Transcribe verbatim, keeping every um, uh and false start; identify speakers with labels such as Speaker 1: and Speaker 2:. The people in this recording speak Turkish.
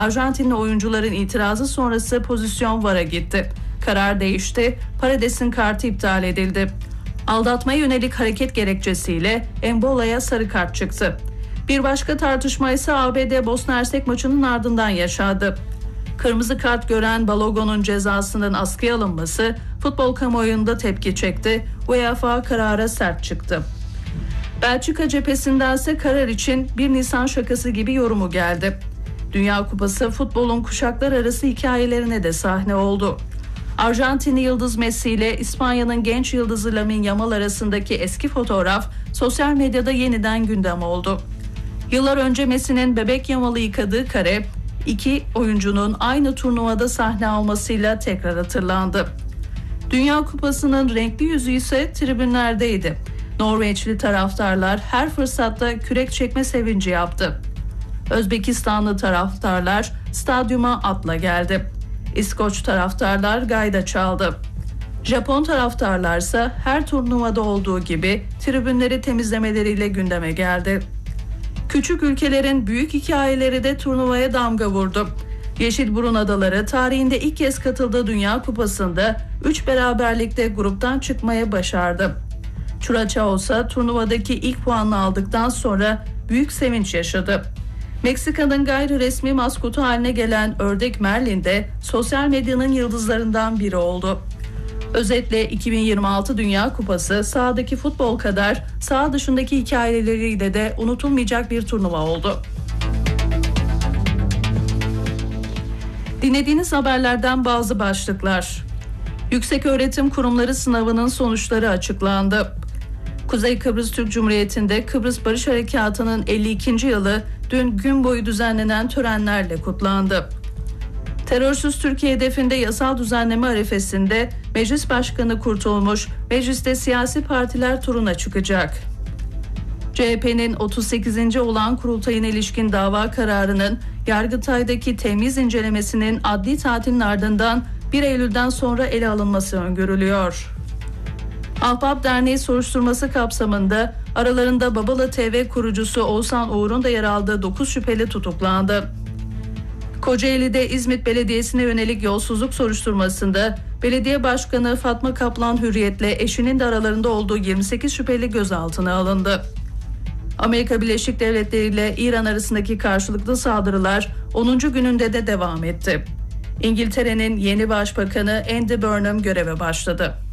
Speaker 1: Arjantinli oyuncuların itirazı sonrası pozisyon V A R'a gitti. Karar değişti, Paredes'in kartı iptal edildi. Aldatmaya yönelik hareket gerekçesiyle Embola'ya sarı kart çıktı. Bir başka tartışma ise A B D Bosna Hersek maçının ardından yaşandı. Kırmızı kart gören Balogun'un cezasının askıya alınması futbol kamuoyunda tepki çekti. UEFA karara sert çıktı. Belçika cephesindense karar için bir Nisan şakası gibi yorumu geldi. Dünya Kupası futbolun kuşaklar arası hikayelerine de sahne oldu. Arjantinli yıldız Messi ile İspanya'nın genç yıldızı Lamine Yamal arasındaki eski fotoğraf sosyal medyada yeniden gündem oldu. Yıllar önce Messi'nin bebek Yamal'ı yıkadığı kare, iki oyuncunun aynı turnuvada sahne almasıyla tekrar hatırlandı. Dünya Kupası'nın renkli yüzü ise tribünlerdeydi. Norveçli taraftarlar her fırsatta kürek çekme sevinci yaptı. Özbekistanlı taraftarlar stadyuma atla geldi. İskoç taraftarlar gayda çaldı. Japon taraftarlarsa her turnuvada olduğu gibi tribünleri temizlemeleriyle gündeme geldi. Küçük ülkelerin büyük hikayeleri de turnuvaya damga vurdu. Yeşilburun Adaları tarihinde ilk kez katıldığı Dünya Kupası'nda üç beraberlikte gruptan çıkmaya başardı. Curaçao turnuvadaki ilk puanını aldıktan sonra büyük sevinç yaşadı. Meksika'nın gayri resmi maskotu haline gelen ördek Merlin de sosyal medyanın yıldızlarından biri oldu. Özetle iki bin yirmi altı Dünya Kupası sahadaki futbol kadar saha dışındaki hikayeleriyle de unutulmayacak bir turnuva oldu. Dinlediğiniz haberlerden bazı başlıklar. Yükseköğretim Kurumları sınavının sonuçları açıklandı. Kuzey Kıbrıs Türk Cumhuriyeti'nde Kıbrıs Barış Harekatı'nın elli ikinci yılı dün gün boyu düzenlenen törenlerle kutlandı. Terörsüz Türkiye hedefinde yasal düzenleme arifesinde Meclis Başkanı Kurtulmuş, mecliste siyasi partiler turuna çıkacak. C H P'nin otuz sekizinci olan kurultayına ilişkin dava kararının Yargıtay'daki temyiz incelemesinin adli tatilin ardından bir Eylül'den sonra ele alınması öngörülüyor. Ahbap Derneği soruşturması kapsamında aralarında Babala T V kurucusu Oğuzhan Uğur'un da yer aldığı dokuz şüpheli tutuklandı. Kocaeli'de İzmit Belediyesi'ne yönelik yolsuzluk soruşturmasında belediye başkanı Fatma Kaplan Hürriyet'le eşinin de aralarında olduğu yirmi sekiz şüpheli gözaltına alındı. Amerika Birleşik Devletleri ile İran arasındaki karşılıklı saldırılar onuncu gününde de devam etti. İngiltere'nin yeni başbakanı Andy Burnham göreve başladı.